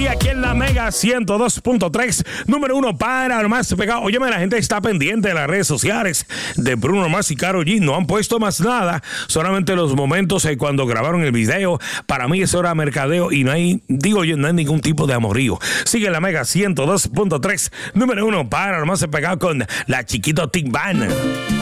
Y aquí en la Mega 102.3, número 1 para lo más pegado. Óyeme, la gente está pendiente de las redes sociales de Bruno Mars y Karol G. No han puesto más nada, solamente los momentos cuando grabaron el video. Para mí eso era mercadeo y no hay, digo yo, no hay ningún tipo de amorío. Sigue la Mega 102.3, número 1 para lo más pegado con la Chiquito Tic Van.